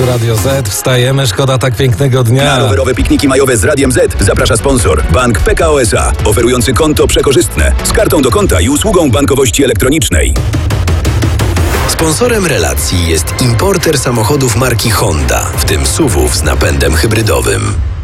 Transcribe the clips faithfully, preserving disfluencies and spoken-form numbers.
tu Radio Z. Wstajemy, szkoda tak pięknego dnia. Na rowerowe pikniki majowe z Radiem Z zaprasza sponsor. Bank P K O S A, oferujący konto przekorzystne z kartą do konta i usługą bankowości elektronicznej. Sponsorem relacji jest importer samochodów marki Honda, w tym S U V-ów z napędem hybrydowym.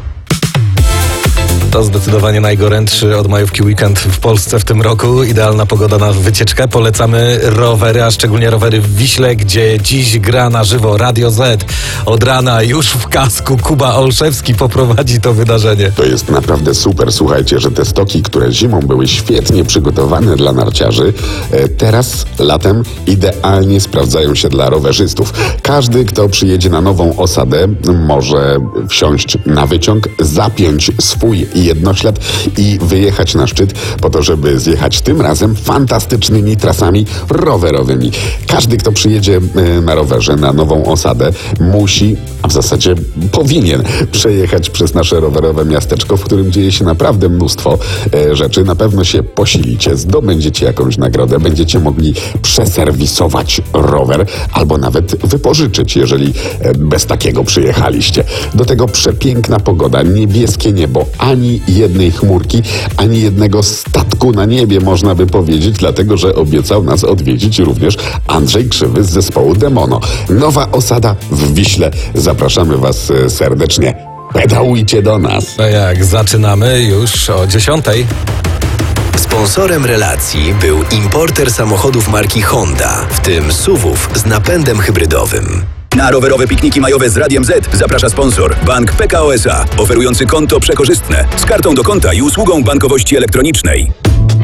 To zdecydowanie najgorętszy od majówki weekend w Polsce w tym roku. Idealna pogoda na wycieczkę. Polecamy rowery, a szczególnie rowery w Wiśle, gdzie dziś gra na żywo Radio Z. Od rana już w kasku Kuba Olszewski poprowadzi to wydarzenie. To jest naprawdę super. Słuchajcie, że te stoki, które zimą były świetnie przygotowane dla narciarzy, teraz latem idealnie sprawdzają się dla rowerzystów. Każdy, kto przyjedzie na nową osadę, może wsiąść na wyciąg, zapiąć swój jednoślad i wyjechać na szczyt po to, żeby zjechać tym razem fantastycznymi trasami rowerowymi. Każdy, kto przyjedzie na rowerze na nową osadę, musi, a w zasadzie powinien przejechać przez nasze rowerowe miasteczko, w którym dzieje się naprawdę mnóstwo rzeczy. Na pewno się posilicie, zdobędziecie jakąś nagrodę, będziecie mogli przeserwisować rower albo nawet wypożyczyć, jeżeli bez takiego przyjechaliście. Do tego przepiękna pogoda, niebieskie niebo, ani jednej chmurki, ani jednego statku na niebie, można by powiedzieć, dlatego że obiecał nas odwiedzić również Andrzej Krzywy z zespołu Demono. Nowa osada w Wiśle. Zapraszamy Was serdecznie. Pedałujcie do nas. No jak, zaczynamy już o dziesiątej. Sponsorem relacji był importer samochodów marki Honda, w tym S U V-ów z napędem hybrydowym. Na rowerowe pikniki majowe z Radiem Z zaprasza sponsor. Bank P K O S A, oferujący konto przekorzystne z kartą do konta i usługą bankowości elektronicznej.